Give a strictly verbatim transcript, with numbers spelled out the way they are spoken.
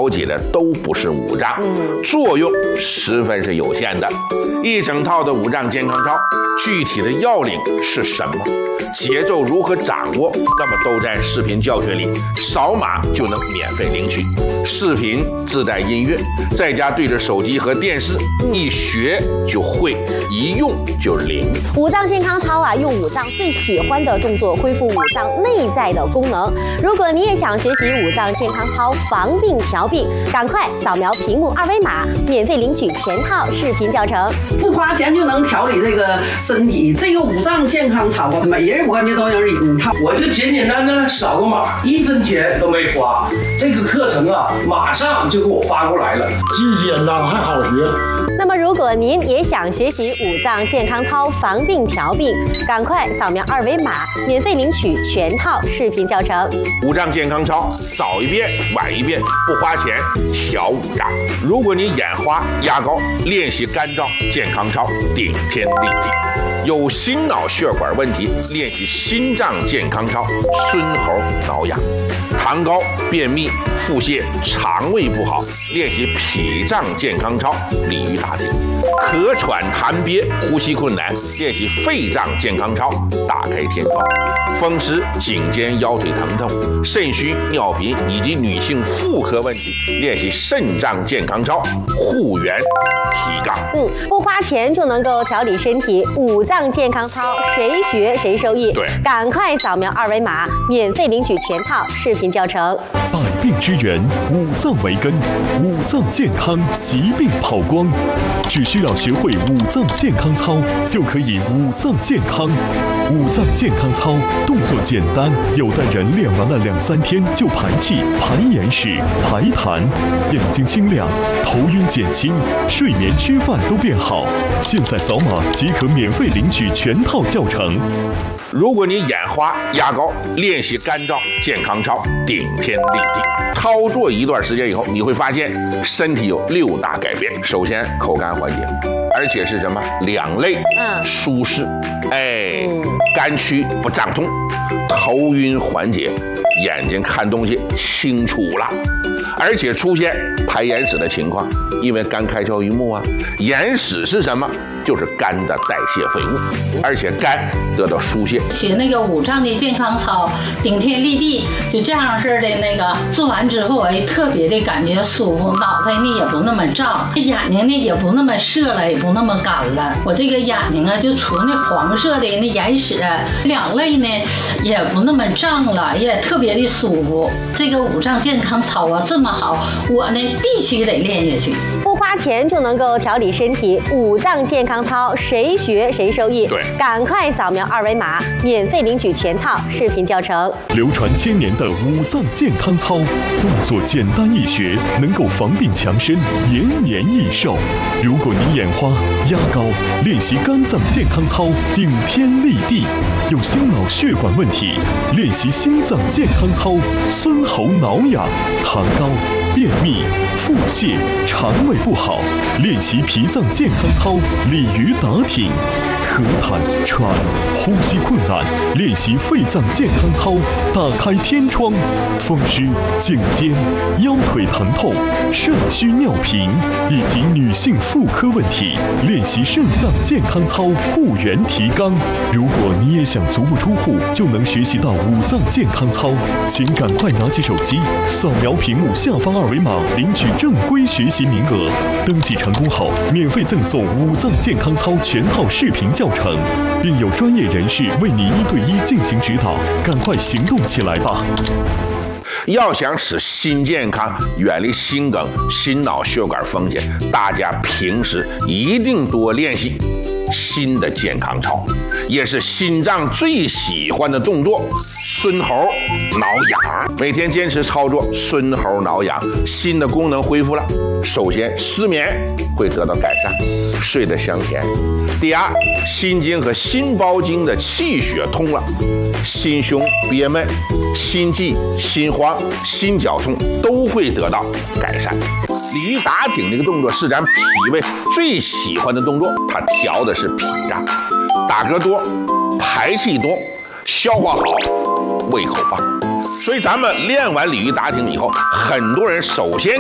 调节的都不是五脏，作用十分是有限的。一整套的五脏健康操，具体的要领是什么？节奏如何掌握？那么都在视频教学里，扫码就能免费领取。视频自带音乐，在家对着手机和电视，一学就会，一用就灵。 五脏健康操啊，用五脏最喜欢的动作恢复五脏内在的功能。如果你也想学习五脏健康操防病调病，赶快扫描屏幕二维码，免费领取全套视频教程， 不花钱就能调理这个身体。这个五脏健康操啊，每人我感觉都有一套。 我就简简单单扫个码，一分钱都没花。这个课程啊，马上就给我发过来了， 既简单还好学。 那么，如果您也想学习五脏健康操防病调病，赶快扫描二维码，免费领取全套视频教程。 五脏健康操，早一遍晚一遍，不花钱调五脏。如果你眼花压高，练习干燥健康操，顶天立地。有心脑血管问题，练习心脏健康操，孙猴挠痒。糖高、便秘、腹泻、肠胃不好，练习脾脏健康操，鲤鱼打挺。咳喘痰憋、呼吸困难，练习肺脏健康操，打开天窗。风湿、颈肩腰腿疼痛、肾虚、尿频以及女性妇科问题，练习肾脏健康操，护元提肛。 嗯，不花钱就能够调理身体，五脏健康操谁学谁受益。 对， 赶快扫描二维码，免费领取全套视频教程。 百病之源，五脏为根，五脏健康，疾病跑光。只需要学会五脏健康操，就可以五脏健康。五脏健康操动作简单，有的人练完了两三天就排气、排眼屎、排痰，眼睛清亮，头晕减轻，睡眠吃饭都变好。现在扫码即可免费领取全套教程。 如果你眼花压高，练习干燥健康操，顶天立地。操作一段时间以后，你会发现身体有六大改变。首先，口干缓解，而且是什么？两肋嗯舒适，哎，肝区不胀痛，头晕缓解，眼睛看东西清楚了，而且出现排眼屎的情况，因为肝开窍于目啊。眼屎是什么？就是肝的代谢废物，而且肝得到疏泄。 学那个五脏的健康操，顶天立地，就这样式的那个做完之后，哎，特别的感觉舒服，脑袋呢也不那么胀，眼睛呢也不那么涩了，也不那么干了。我这个眼睛啊，就除那黄色的那眼屎，两肋呢也不那么胀了，也特别的舒服。这个五脏健康操啊这么好，我呢必须得练下去。 不花钱就能够调理身体，五脏健康操谁学谁受益。 对， 赶快扫描二维码，免费领取全套视频教程。 流传千年的五脏健康操，动作简单易学，能够防病强身，延年益寿。如果你眼花压高，练习肝脏健康操，顶天立地。有心脑血管问题，练习心脏健康操，孙猴挠痒。糖高、便秘、腹泻、肠胃不好，练习脾脏健康操，鲤鱼打挺。咳痰喘、呼吸困难，练习肺脏健康操，打开天窗。风湿、颈肩、腰腿疼痛、肾虚尿频以及女性妇科问题，练习肾脏健康操，护元提肛。如果你也想足不出户就能学习到五脏健康操，请赶快拿起手机，扫描屏幕下方二维码，领取正规学习名额。登记成功后，免费赠送五脏健康操全套视频教程，并有专业人士为你一对一进行指导。赶快行动起来吧！ 要想使心健康，远离心梗、心脑血管风险，大家平时一定多练习心的健康操，也是心脏最喜欢的动作——孙猴挠痒。每天坚持操作孙猴挠痒，心的功能恢复了。首先，失眠会得到改善，睡得香甜。第二，心经和心包经的气血通了，心胸憋闷、心悸、心慌、心绞痛都会得到改善。鲤鱼打挺这个动作是咱脾胃最喜欢的动作，它调的是脾脏，打嗝多，排气多，消化好，胃口棒。所以咱们练完鲤鱼打挺以后，很多人首先